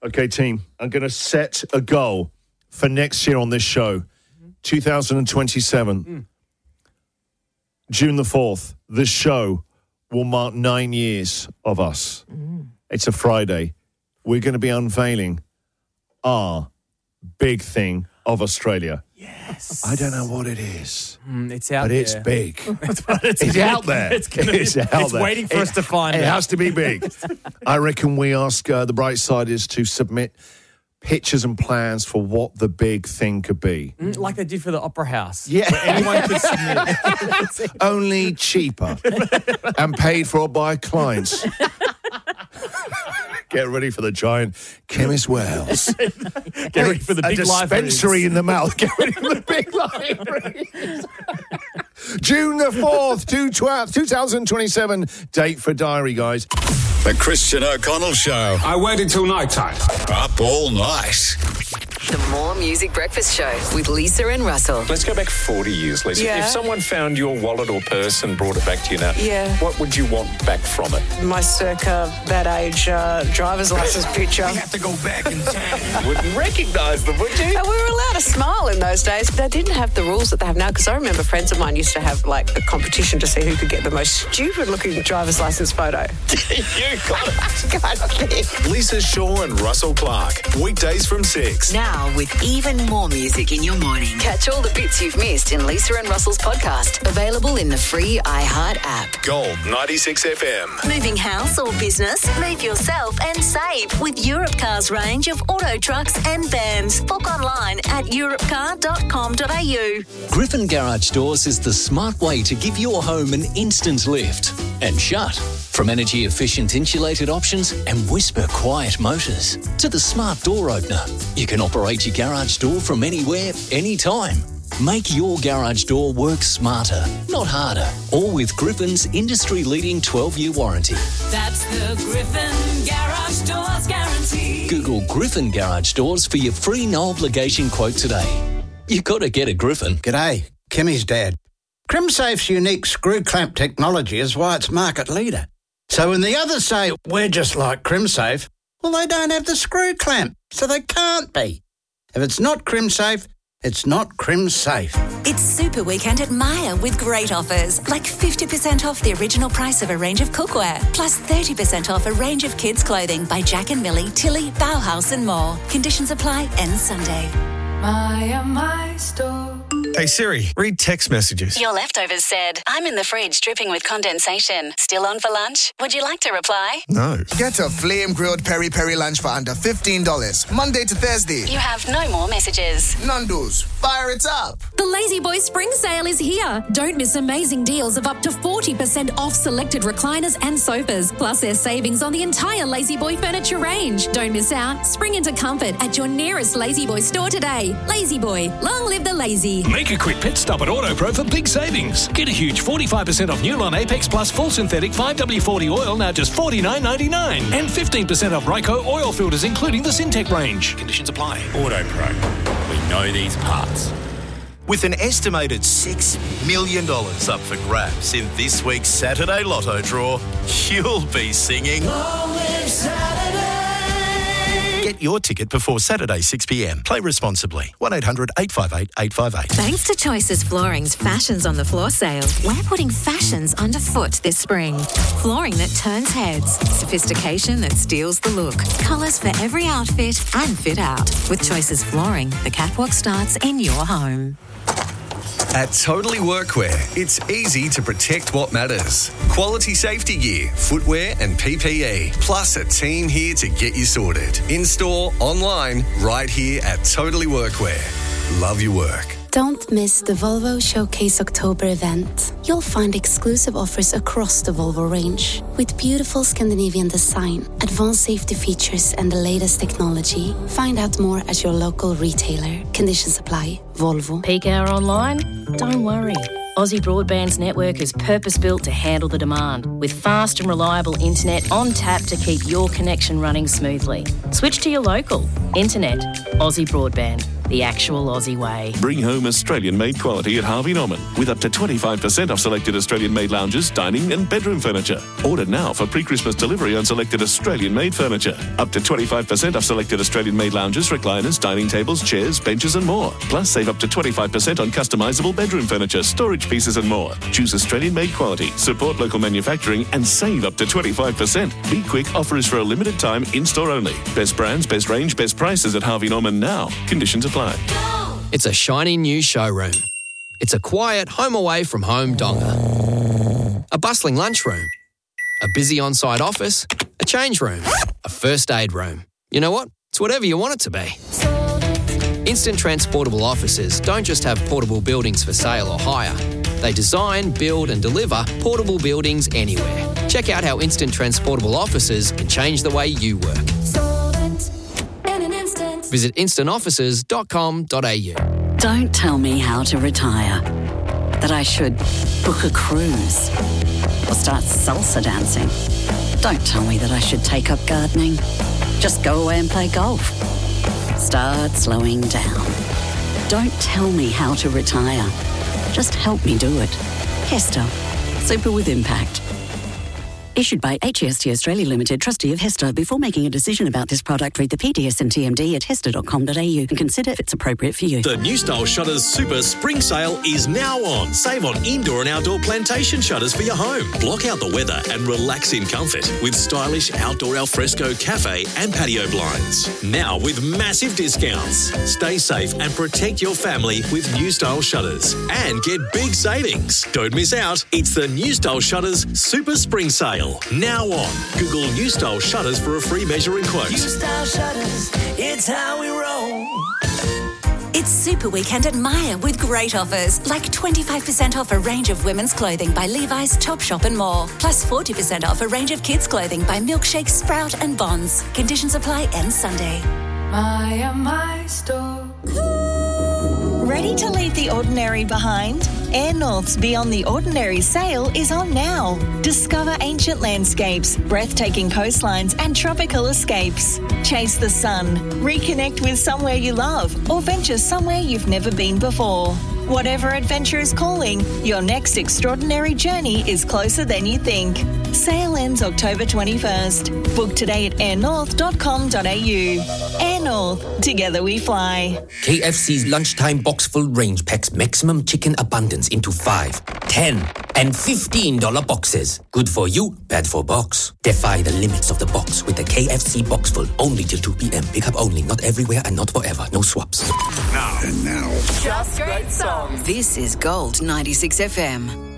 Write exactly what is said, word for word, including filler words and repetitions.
Okay, team, I'm going to set a goal for next year on this show, mm-hmm. two thousand twenty-seven. Mm. June the fourth, this show will mark nine years of us. Mm. It's a Friday. We're going to be unveiling our big thing of Australia. Yes. I don't know what it is. Mm, it's out but there. It's big. it's it's out there. It's, gonna it's, be, out it's there. waiting for it, us to find it. it. It has to be big. I reckon we ask uh, the Brightsiders to submit pictures and plans for what the big thing could be. Mm, like they did for the Opera House. Yeah. Where anyone could submit. Only cheaper and paid for by clients. Get ready for the giant Chemist Warehouse. Get ready for the big a dispensary in the mouth. Get ready for the big library. June the fourth, two thousand twenty-seven. Date for diary, guys. The Christian O'Connell Show. I waited till night time. Up all night. The More Music Breakfast Show with Lisa and Russell. Let's go back forty years, Lisa. Yeah. If someone found your wallet or purse and brought it back to you now, yeah. what would you want back from it? My circa that age uh, driver's license picture. You have to go back in time. You wouldn't recognise them, would you? And we were allowed to smile in those days. They didn't have the rules that they have now, because I remember friends of mine used to have like a competition to see who could get the most stupid-looking driver's license photo. You got it. God, Lisa Shaw and Russell Clark. Weekdays from six. Now with even more music in your morning. Catch all the bits you've missed in Lisa and Russell's podcast. Available in the free iHeart app. Gold ninety-six F M. Moving house or business? Move yourself and save with Europcar's range of auto trucks and vans. Book online at europcar dot com dot a u. Griffin Garage Doors is the smart way to give your home an instant lift and shut. From energy-efficient insulated options and whisper-quiet motors to the smart door opener, you can operate your garage door from anywhere, anytime. Make your garage door work smarter, not harder. All with Griffin's industry-leading twelve-year warranty. That's the Griffin Garage Doors guarantee. Google Griffin Garage Doors for your free no-obligation quote today. You got to get a Griffin. G'day, Kimmy's dad. CrimSafe's unique screw clamp technology is why it's market leader. So when the others say, we're just like CrimSafe, well, they don't have the screw clamp, so they can't be. If it's not CrimSafe, it's not CrimSafe. It's Super Weekend at Myer with great offers, like fifty percent off the original price of a range of cookware, plus thirty percent off a range of kids' clothing by Jack and Millie, Tilly, Bauhaus and more. Conditions apply, ends Sunday. Myer, my store. Hey Siri, read text messages. Your leftovers said, I'm in the fridge dripping with condensation. Still on for lunch? Would you like to reply? No. Get a flame grilled peri peri lunch for under fifteen dollars, Monday to Thursday. You have no more messages. Nando's, fire it up. The Lazy Boy Spring Sale is here. Don't miss amazing deals of up to forty percent off selected recliners and sofas. Plus there's savings on the entire Lazy Boy furniture range. Don't miss out. Spring into comfort at your nearest Lazy Boy store today. Lazy Boy, long live the lazy. Make a quick pit stop at AutoPro for big savings. Get a huge forty-five percent off Newlon Apex Plus full synthetic five W forty oil, now just forty-nine ninety-nine. And fifteen percent off Ryco oil filters, including the Syntec range. Conditions apply. AutoPro. We know these parts. With an estimated six million dollars up for grabs in this week's Saturday Lotto draw, you'll be singing... Long live Saturday. Get your ticket before Saturday six p m. Play responsibly. one eight hundred eight five eight eight five eight. Thanks to Choices Flooring's Fashions on the Floor sale, we're putting fashions underfoot this spring. Flooring that turns heads, sophistication that steals the look, colours for every outfit and fit out. With Choices Flooring, the catwalk starts in your home. At Totally Workwear, it's easy to protect what matters. Quality safety gear, footwear and P P E, plus a team here to get you sorted. In-store, online, right here at Totally Workwear. Love your work. Don't miss the Volvo Showcase October event. You'll find exclusive offers across the Volvo range. With beautiful Scandinavian design, advanced safety features and the latest technology. Find out more at your local retailer. Conditions apply. Volvo. Peak hour online? Don't worry. Aussie Broadband's network is purpose-built to handle the demand, with fast and reliable internet on tap to keep your connection running smoothly. Switch to your local. Internet. Aussie Broadband. the actual Aussie way. Bring home Australian-made quality at Harvey Norman with up to twenty-five percent off selected Australian-made lounges, dining and bedroom furniture. Order now for pre-Christmas delivery on selected Australian-made furniture. Up to twenty-five percent off selected Australian-made lounges, recliners, dining tables, chairs, benches and more. Plus, save up to twenty-five percent on customisable bedroom furniture, storage pieces and more. Choose Australian-made quality, support local manufacturing and save up to twenty-five percent. Be quick, offer is for a limited time, in-store only. Best brands, best range, best prices at Harvey Norman now. Conditions apply. It's a shiny new showroom. It's a quiet home away from home donga. A bustling lunchroom. A busy on-site office. A change room. A first aid room. You know what? It's whatever you want it to be. Instant Transportable Offices don't just have portable buildings for sale or hire. They design, build and deliver portable buildings anywhere. Check out how Instant Transportable Offices can change the way you work. Visit instant offices dot com dot a u. Don't tell me how to retire. That I should book a cruise or start salsa dancing. Don't tell me that I should take up gardening. Just go away and play golf. Start slowing down. Don't tell me how to retire. Just help me do it. Hester. Super with impact. Issued by H E S T Australia Limited, trustee of Hester. Before making a decision about this product, read the P D S and T M D at hester dot com dot a u and consider if it's appropriate for you. The New Style Shutters Super Spring Sale is now on. Save on indoor and outdoor plantation shutters for your home. Block out the weather and relax in comfort with stylish outdoor alfresco cafe and patio blinds. Now with massive discounts. Stay safe and protect your family with New Style Shutters and get big savings. Don't miss out. It's the New Style Shutters Super Spring Sale. Now on. Google New Style Shutters for a free measuring quote. New Style Shutters, it's how we roll. It's Super Weekend at Myer with great offers, like twenty-five percent off a range of women's clothing by Levi's, Topshop and more. Plus forty percent off a range of kids' clothing by Milkshake, Sprout and Bonds. Conditions apply end Sunday. Myer, my store. Ready to leave the ordinary behind? Air North's Beyond the Ordinary sale is on now. Discover ancient landscapes, breathtaking coastlines and tropical escapes. Chase the sun, reconnect with somewhere you love or venture somewhere you've never been before. Whatever adventure is calling, your next extraordinary journey is closer than you think. Sale ends October twenty-first. Book today at air north dot com dot a u. Air North, together we fly. K F C's lunchtime box full range packs maximum chicken abundance into five, ten, and fifteen dollar boxes. Good for you, bad for box. Defy the limits of the box with the K F C box full only till two p.m. Pick up only, not everywhere and not forever. No swaps. Now. And now. Just great songs. This is Gold ninety-six F M.